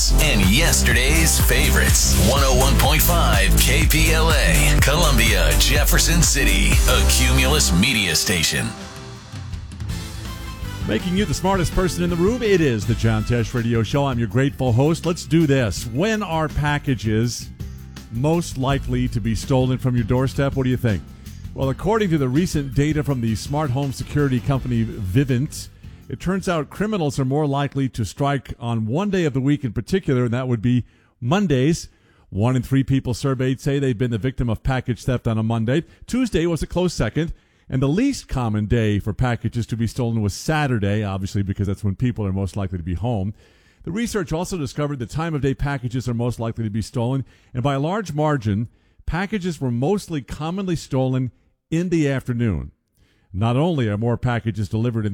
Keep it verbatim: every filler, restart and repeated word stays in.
favorites and yesterday's favorites. one oh one point five K P L A, Columbia, Jefferson City, a Cumulus media station. Making you the smartest person in the room, it is the John Tesh Radio Show. I'm your grateful host. Let's do this. When are packages most likely to be stolen from your doorstep? What do you think? Well, according to the recent data from the smart home security company Vivint, it turns out criminals are more likely to strike on one day of the week in particular, and that would be Mondays. One in three people surveyed say they've been the victim of package theft on a Monday. Tuesday was a close second. And the least common day for packages to be stolen was Saturday, obviously because that's when people are most likely to be home. The research also discovered the time of day packages are most likely to be stolen, and by a large margin, packages were mostly commonly stolen in the afternoon. Not only are more packages delivered in